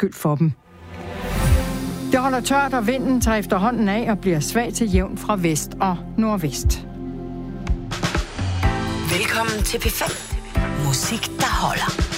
skyld for dem. Det holder tørt, og vinden tager efterhånden af og bliver svag til jævn fra vest og nordvest. Velkommen til P5. Musik, der holder.